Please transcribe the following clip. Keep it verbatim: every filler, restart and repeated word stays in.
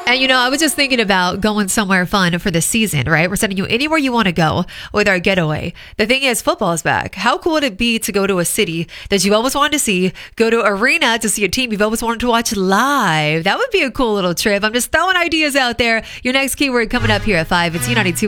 And, you know, I was just thinking about going somewhere fun for the season, right? We're sending you anywhere you want to go with our getaway. The thing is, football is back. How cool would it be to go to a city that you've always wanted to see, go to arena to see a team you've always wanted to watch live? That would be a cool little trip. I'm just throwing ideas out there. Your next keyword coming up here at five. It's U ninety-two.